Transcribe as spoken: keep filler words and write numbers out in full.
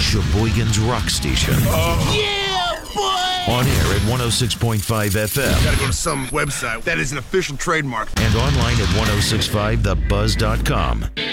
Sheboygan's rock station. Oh. Yeah, boy! On air at one oh six point five F M. Gotta go to some website that is an official trademark. And online at ten sixty-five the buzz dot com.